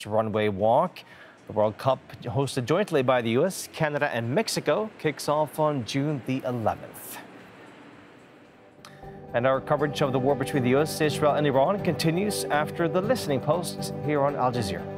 runway walk. The World Cup, hosted jointly by the U.S., Canada, and Mexico, kicks off on June the 11th. And our coverage of the war between the U.S., Israel, and Iran continues after the listening post here on Al Jazeera.